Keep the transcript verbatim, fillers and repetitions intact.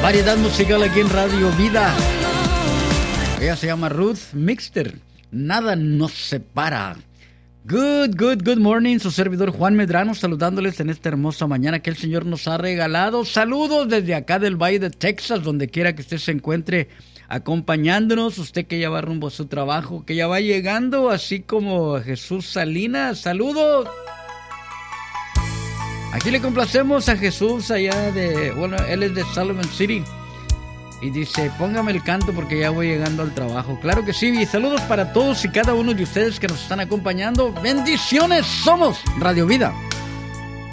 Variedad musical aquí en Radio Vida. Ella se llama Ruth Mixter. Nada nos separa. Good, good, good morning. Su servidor Juan Medrano saludándoles en esta hermosa mañana que el Señor nos ha regalado. Saludos desde acá del Valle de Texas, donde quiera que usted se encuentre acompañándonos. Usted que ya va rumbo a su trabajo, que ya va llegando, así como Jesús Salinas. Saludos. Aquí le complacemos a Jesús allá de... Bueno, él es de Sullivan City. Y dice, póngame el canto porque ya voy llegando al trabajo. Claro que sí. Y saludos para todos y cada uno de ustedes que nos están acompañando. Bendiciones. Somos Radio Vida.